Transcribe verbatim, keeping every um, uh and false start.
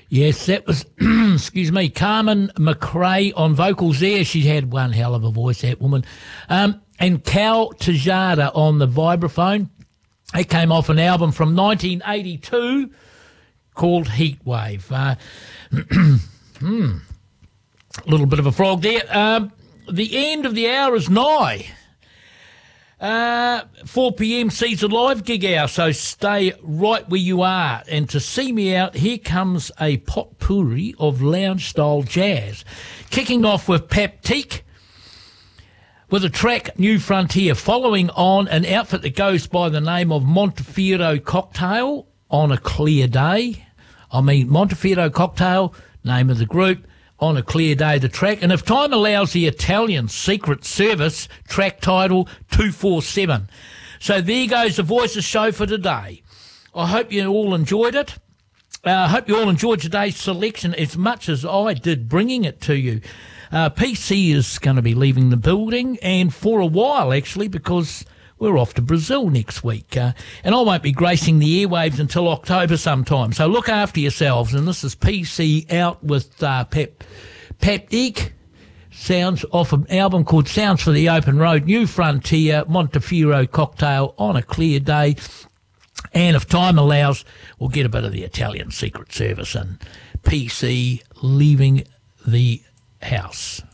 Yes, that was, excuse me, Carmen McRae on vocals there. She had one hell of a voice, that woman. Um, and Cal Tejada on the vibraphone. It came off an album from nineteen eighty-two called Heatwave. Uh, hmm, a little bit of a frog there. Um, the end of the hour is nigh. Uh, four p.m. sees a live gig hour, so stay right where you are. And to see me out, here comes a potpourri of lounge-style jazz. Kicking off with Paptique with a track New Frontier, following on an outfit that goes by the name of Montefiore Cocktail on a Clear Day. I mean, Montefiore Cocktail, name of the group, on a Clear Day, the track. And if time allows, the Italian Secret Service, track title two forty-seven. So there goes the Voices show for today. I hope you all enjoyed it. I uh, hope you all enjoyed today's selection as much as I did bringing it to you. Uh, P C is going to be leaving the building, and for a while, actually, because we're off to Brazil next week. Uh, and I won't be gracing the airwaves until October sometime. So look after yourselves. And this is P C out with uh, Pep, Paptique. Sounds off an album called Sounds for the Open Road, New Frontier, Montefiore Cocktail on a Clear Day. And if time allows, we'll get a bit of the Italian Secret Service and P C leaving the house.